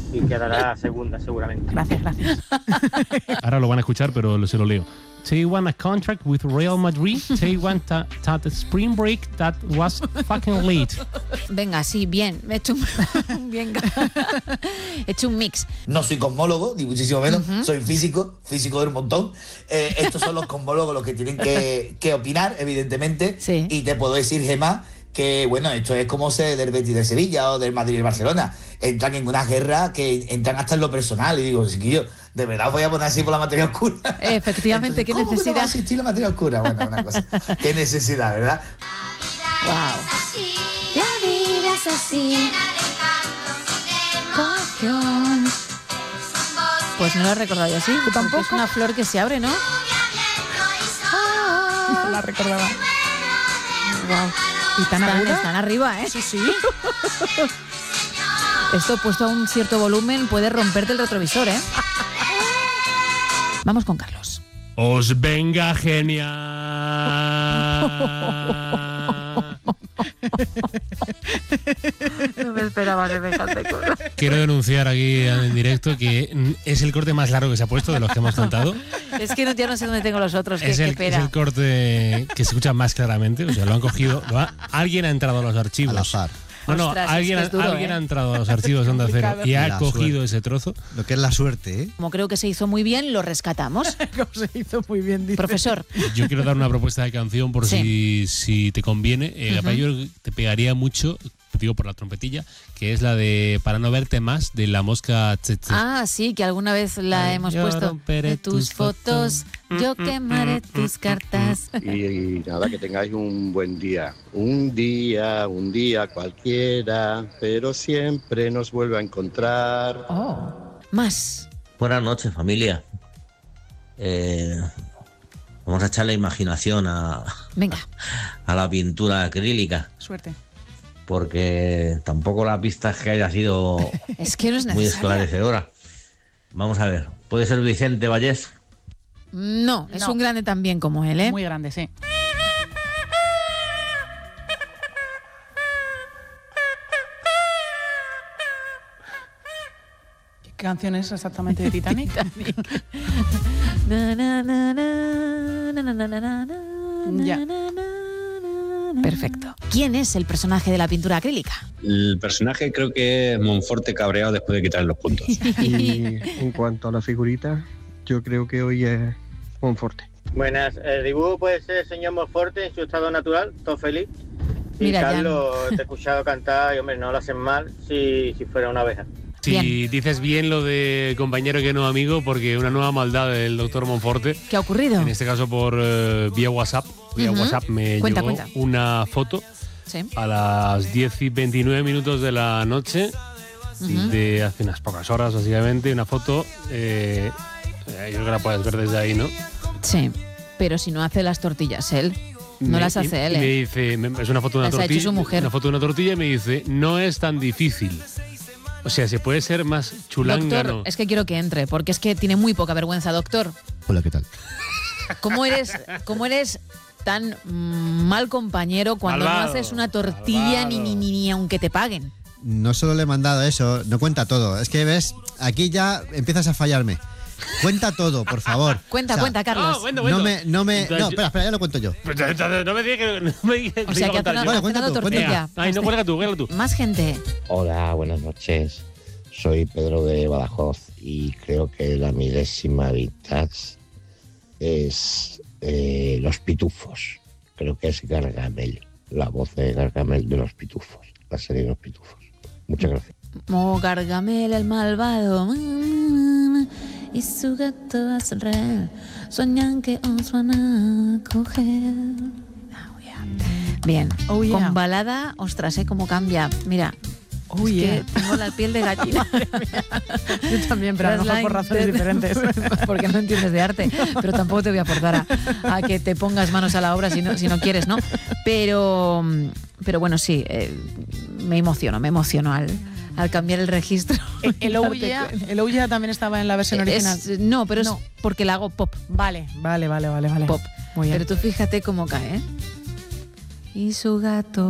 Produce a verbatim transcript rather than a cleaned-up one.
y quedará segunda seguramente. Gracias, gracias. Ahora lo van a escuchar, pero se lo leo. They want a contract with Real Madrid. They want that, that spring break that was fucking late. Venga, sí, bien. He hecho un, bien, he hecho un mix. No soy cosmólogo, ni muchísimo menos. Uh-huh. Soy físico, físico de un montón. Eh, estos son los cosmólogos los que tienen que, que opinar, evidentemente. Sí. Y te puedo decir, Gemma, que bueno, esto es como ser del Betis de Sevilla o del Madrid y el Barcelona. Entran en una guerra que entran hasta en lo personal. Y digo, chiquillo, ¿de verdad os voy a poner así por la materia oscura? Efectivamente, Entonces, qué ¿cómo necesidad? ¿Cómo va a existir la materia oscura? Bueno, una cosa. Qué necesidad, ¿verdad? Wow. La vida es así. Pues no lo he recordado yo así. ¿Tú tampoco? Es una flor que se abre, ¿no? No la recordaba. Wow. ¿Y tan Están, aguda? están arriba, ¿eh? Sí, sí. Esto puesto a un cierto volumen puede romperte el retrovisor, ¿eh? Vamos con Carlos. Os venga genial. No me esperaba semejante cosa. Quiero denunciar aquí en directo que es el corte más largo que se ha puesto de los que hemos cantado. Es que no, ya no sé dónde tengo los otros. Es qué, el, qué es el corte que se escucha más claramente. O sea, lo han cogido. Lo ha, alguien ha entrado a los archivos. Al azar. No, no, Ostras, alguien, es que es duro, alguien ¿eh? ha entrado a los archivos de Onda Cero y ha La cogido suerte. ese trozo. Lo que es la suerte, ¿eh? Como creo que se hizo muy bien, lo rescatamos. Como se hizo muy bien, dice. Profesor. Yo quiero dar una propuesta de canción por Sí. si, si te conviene. Eh, Uh-huh. Capaz yo te pegaría mucho, digo por la trompetilla, que es la de Para no verte más, de La Mosca Tsetse. Ah, sí, que alguna vez la Ay, hemos yo puesto. romperé De tus tus fotos, fotos. yo quemaré tus cartas. Y nada, que tengáis un buen día. Un día, un día cualquiera, pero siempre nos vuelve a encontrar. Oh. Más. Buenas noches, familia. Eh, vamos a echar la imaginación a, Venga. a la pintura acrílica, Suerte. porque tampoco la pista es que haya sido Es que no es muy necesario. esclarecedora. Vamos a ver, ¿puede ser Vicente Vallés? No, es No. un grande también como él, ¿eh? Muy grande, sí. ¿Qué canción es exactamente de Titanic? Na, na, na, na, na, na, na, na, na, Ya. na, na, na. Perfecto. ¿Quién es el personaje de la pintura acrílica? El personaje creo que es Monforte cabreado después de quitarle los puntos. Y en cuanto a la figurita, yo creo que hoy es Monforte. Buenas, el dibujo puede ser el señor Monforte en su estado natural, todo feliz. Y Mira, Carlos, te he escuchado cantar y hombre, no lo hacen mal si, si fuera una abeja. Si Bien. dices bien lo de compañero que no amigo, porque una nueva maldad del doctor Monforte, ¿Qué ha ocurrido? en este caso por eh, vía WhatsApp, vía Ujú. WhatsApp me Cuenta, llegó cuenta. una foto Sí. a las diez y veintinueve minutos de la noche, Ujú. de hace unas pocas horas básicamente, una foto, eh, eh, yo creo que la puedes ver desde ahí, ¿no? Sí. Pero si no hace las tortillas él. No Me- las y- hace él, y me ¿eh? dice, me- es una foto de una Las ha hecho tortilla, su mujer. una foto de una tortilla y me dice, no es tan difícil. O sea, se puede ser más chulángano. Doctor, es que quiero que entre, porque es que tiene muy poca vergüenza, doctor. Hola, ¿qué tal? ¿Cómo eres, cómo eres tan mm, mal compañero cuando Malvado, no haces una tortilla ni, ni, ni, ni aunque te paguen? No solo le he mandado eso, no cuenta todo. Es que ves, aquí ya empiezas a fallarme. Cuenta todo, por favor. Cuenta, O sea, cuenta, Carlos. Ah, bueno, bueno. No me, no me, Entonces no, yo- espera, espera, ya lo cuento yo. Pues entonces no me digas que no me digas O sea, que ha cenado, Bueno, ha cuenta cenado tú, cuenta tú. tortilla. Ay, no, cuelga tú, cuelga tú. Más gente. Hola, buenas noches. Soy Pedro de Badajoz y creo que la milésima vintage es eh, Los Pitufos. Creo que es Gargamel, la voz de Gargamel de Los Pitufos, la serie de Los Pitufos. Muchas gracias. Oh, Gargamel el malvado y su gato azul soñan que os van a coger. Oh, yeah. Bien, Oh, yeah. con balada, ostras, ¿eh? Cómo cambia. Mira, Oh, es yeah. que tengo la piel de gallina. Yo también, pero a lo mejor por razones diferentes. Porque no entiendes de arte, pero tampoco te voy a forzar a, a que te pongas manos a la obra si no, si no quieres, ¿no? Pero, pero bueno, sí, eh, me emociono, me emociono al, al cambiar el registro. El Ouya, el Ouya también estaba en la versión original. Es- no, pero No. es porque la hago pop, Vale, vale, vale, vale, vale. pop. Muy bien. Pero tú fíjate cómo cae, ¿eh? Y su gato